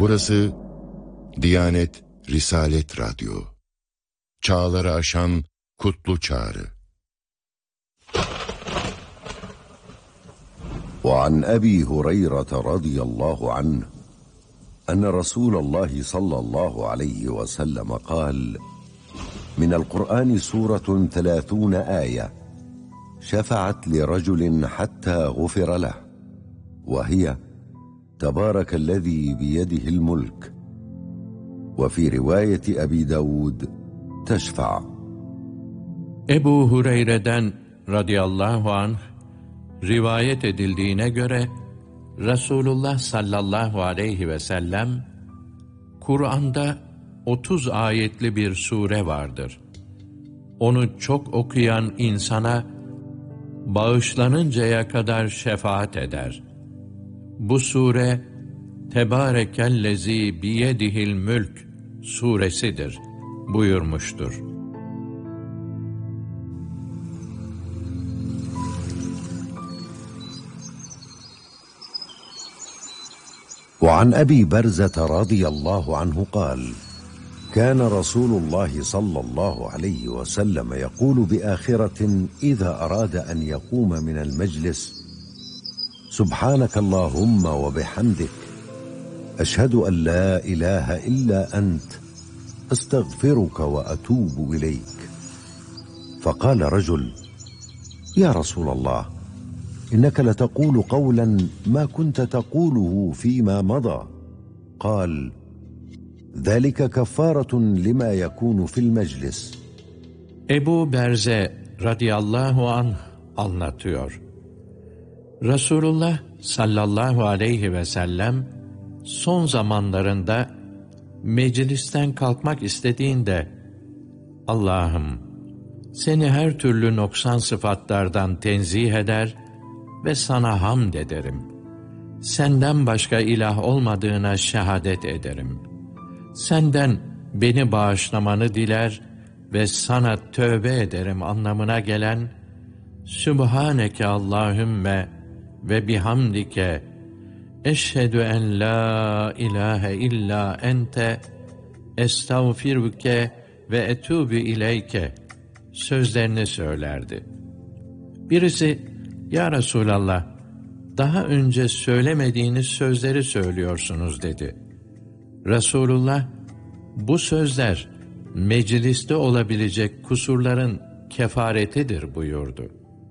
Burası Diyanet Risalet Radyo. Çağları aşan kutlu çağrı. وعن أبي هريرة رضي الله عنه أن رسول الله صلى الله عليه وسلم قال: من القرآن سورة 30 آية شفعت لرجل حتى غفر له، وهي تبارك الذي بيده الملك، وفي رواية أبي داود تشفع. Ebu Hureyre'den radıyallahu anh rivayet edildiğine göre Resulullah sallallahu aleyhi ve sellem Kur'an'da 30 ayetli bir sure vardır. Onu çok okuyan insana bağışlanıncaya kadar şefaat eder. Bu sure Tebârekellezî biyedihil mülk suresidir buyurmuştur. وعن أبي برزة رضي الله عنه قال: كان رسول الله صلى الله عليه وسلم يقول بآخرة إذا أراد أن يقوم من المجلس: سبحانك اللهم وبحمدك، أشهد أن لا إله إلا أنت، أستغفرك وأتوب إليك. فقال رجل: يا رسول الله، إنك لتقول قولا ما كنت تقوله فيما مضى. قال: ذلك كفارة لما يكون في المجلس. Ebu Berze radıyallahu anh anlatıyor. Resulullah sallallahu aleyhi ve sellem son zamanlarında meclisten kalkmak istediğinde Allah'ım seni her türlü noksan sıfatlardan tenzih eder ve sana hamd ederim. Senden başka ilah olmadığına şehadet ederim. Senden beni bağışlamanı diler ve sana tövbe ederim anlamına gelen Sübhaneke Allahümme ve bihamdike eşhedü en la ilahe illa ente estağfiruke ve etûbü ileyke sözlerini söylerdi. Birisi, ya Resulallah, daha önce söylemediğiniz sözleri söylüyorsunuz dedi. Resulullah, bu sözler mecliste olabilecek kusurların kefaretidir buyurdu.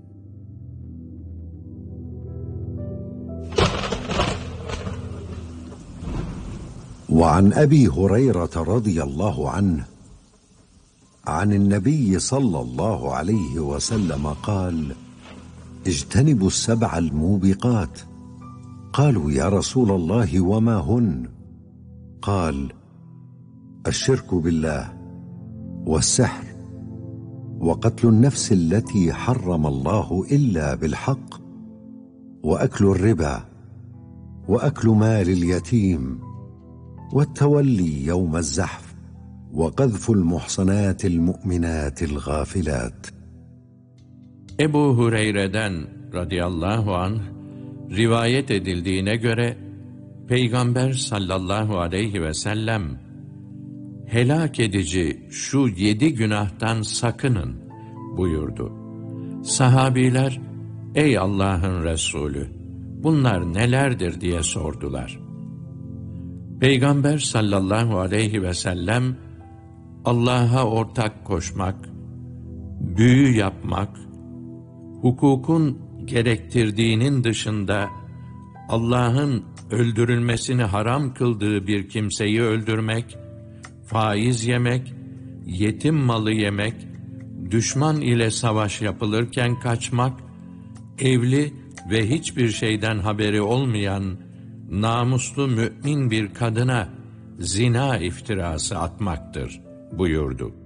وعن أبي هريرة رضي الله عنه عن النبي صلى الله عليه وسلم قال: اجتنبوا السبع الموبقات. قالوا: يا رسول الله وما هن؟ قال: الشرك بالله، والسحر، وقتل النفس التي حرم الله إلا بالحق، وأكل الربا، وأكل مال اليتيم، والتولي يوم الزحف، وقذف المحصنات المؤمنات الغافلات. Ebu Hureyre'den radıyallahu anh rivayet edildiğine göre Peygamber sallallahu aleyhi ve sellem helak edici şu 7 günahtan sakının buyurdu. Sahabiler, ey Allah'ın Resulü, bunlar nelerdir diye sordular. Peygamber sallallahu aleyhi ve sellem Allah'a ortak koşmak, büyü yapmak, hukukun gerektirdiğinin dışında Allah'ın öldürülmesini haram kıldığı bir kimseyi öldürmek, faiz yemek, yetim malı yemek, düşman ile savaş yapılırken kaçmak, evli ve hiçbir şeyden haberi olmayan namuslu mümin bir kadına zina iftirası atmaktır buyurdu.